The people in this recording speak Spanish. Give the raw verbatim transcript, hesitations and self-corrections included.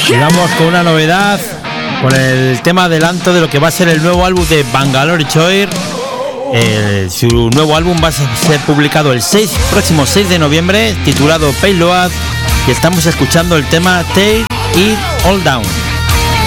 Y vamos con una novedad, con el tema adelanto de lo que va a ser el nuevo álbum de Bangalore Choir. Eh, su nuevo álbum va a ser publicado el seis, próximo seis de noviembre, titulado Payload, y estamos escuchando el tema Take It All Down.